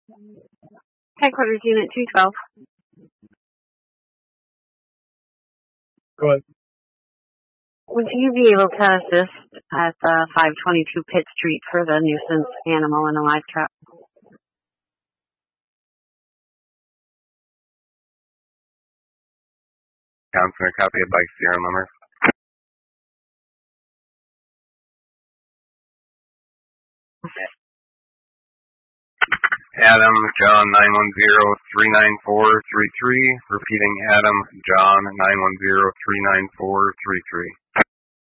Headquarters Unit 212. Go ahead. Would you be able to assist at 522 Pitt Street for the nuisance animal in a live trap? Counselor, copy of bike serial number. Adam, John, 910-394-33. Repeating, Adam, John, 910-394-33.